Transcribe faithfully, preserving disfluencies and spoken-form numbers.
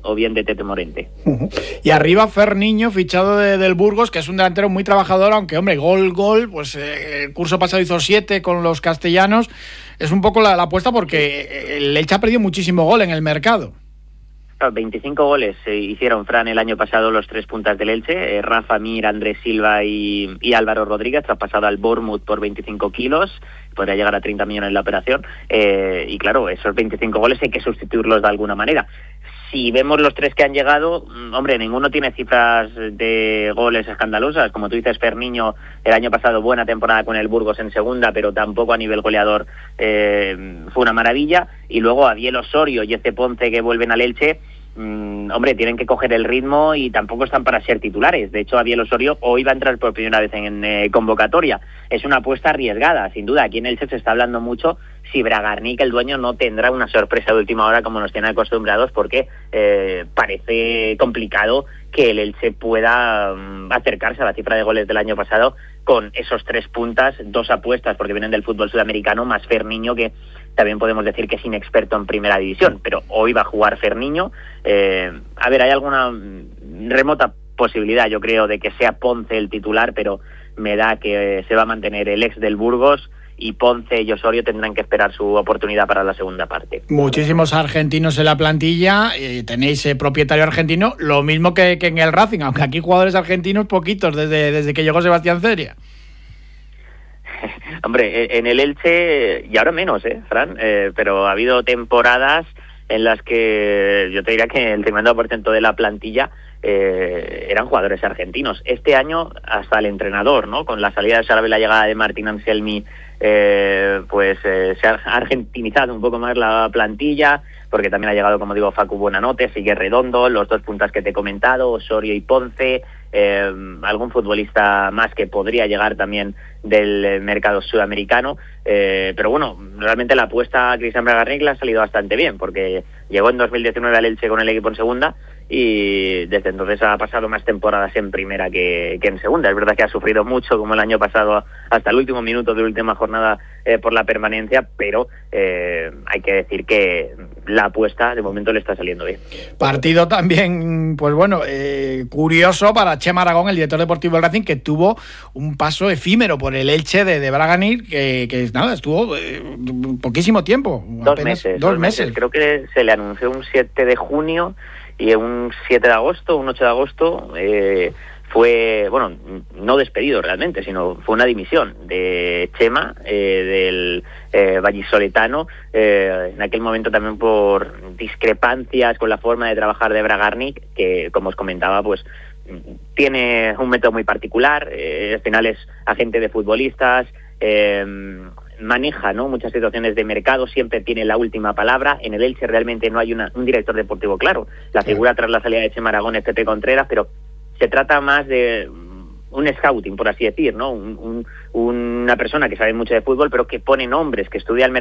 o bien de Tete Morente. Uh-huh. Y arriba Ferniño, fichado de, del Burgos, que es un delantero muy trabajador, aunque, hombre, gol, gol, pues eh, el curso pasado hizo siete con los castellanos. Es un poco la, la apuesta porque el Elche ha perdido muchísimo gol en el mercado. veinticinco goles se hicieron, Fran, el año pasado los tres puntas del Elche, eh, Rafa Mir, Andrés Silva y, y Álvaro Rodríguez, traspasado al Bournemouth por veinticinco kilos, podría llegar a treinta millones la operación, eh, y claro, esos veinticinco goles hay que sustituirlos de alguna manera. Si vemos los tres que han llegado, hombre, ninguno tiene cifras de goles escandalosas. Como tú dices, Ferniño, el año pasado buena temporada con el Burgos en segunda, pero tampoco a nivel goleador eh, fue una maravilla. Y luego Adiel Osorio y Eze Ponce, que vuelven al Elche, mmm, hombre, tienen que coger el ritmo y tampoco están para ser titulares. De hecho, Adiel Osorio hoy va a entrar por primera vez en, en eh, convocatoria. Es una apuesta arriesgada, sin duda. Aquí en Elche se está hablando mucho si Bragarnik, el dueño, no tendrá una sorpresa de última hora como nos tienen acostumbrados, porque eh, parece complicado que el Elche pueda um, acercarse a la cifra de goles del año pasado con esos tres puntas, dos apuestas, porque vienen del fútbol sudamericano, más Ferniño, que también podemos decir que es inexperto en primera división, pero hoy va a jugar Ferniño. Eh, a ver, hay alguna remota posibilidad, yo creo, de que sea Ponce el titular, pero me da que eh, se va a mantener el ex del Burgos, y Ponce y Osorio tendrán que esperar su oportunidad para la segunda parte. Muchísimos argentinos en la plantilla, eh, tenéis eh, propietario argentino, lo mismo que, que en el Racing, aunque aquí jugadores argentinos poquitos desde, desde que llegó Sebastián Ceria. Hombre, en el Elche, y ahora menos, ¿eh, Fran? Eh, pero ha habido temporadas en las que yo te diría que el cincuenta por ciento de la plantilla eh, eran jugadores argentinos. Este año hasta el entrenador, ¿no? Con la salida de Sarabia y la llegada de Martín Anselmi, eh, pues eh, se ha argentinizado un poco más la plantilla, porque también ha llegado, como digo, Facu Buenanote, sigue Redondo, los dos puntas que te he comentado, Osorio y Ponce, eh, algún futbolista más que podría llegar también del mercado sudamericano, eh, pero bueno, realmente la apuesta a Cristian Bragarnik le ha salido bastante bien, porque llegó en dos mil diecinueve al Elche con el equipo en segunda, y desde entonces ha pasado más temporadas en primera que, que en segunda. Es verdad que ha sufrido mucho, como el año pasado, hasta el último minuto de la última jornada eh, por la permanencia, pero eh, hay que decir que la apuesta de momento le está saliendo bien. Partido también, pues bueno, eh, curioso para Chema Aragón, el director deportivo del Racing, que tuvo un paso efímero por el Elche de, de Bragarnik, que, que nada, estuvo eh, poquísimo tiempo. Dos meses. Dos, dos meses. meses. Creo que se le anunció un siete de junio y un siete de agosto, un ocho de agosto, eh, fue, bueno, no despedido realmente, sino fue una dimisión de Chema, eh, del eh, vallisoletano, eh, en aquel momento también por discrepancias con la forma de trabajar de Bragarnik, que, como os comentaba, pues tiene un método muy particular, eh, al final es agente de futbolistas, eh, maneja, ¿no?, muchas situaciones de mercado, siempre tiene la última palabra. En el Elche realmente no hay una, un director deportivo claro. La figura tras la salida de Chema Aragón es Pepe Contreras, pero se trata más de un scouting, por así decir, ¿no? Un, un, una persona que sabe mucho de fútbol, pero que pone nombres, que estudia el mercado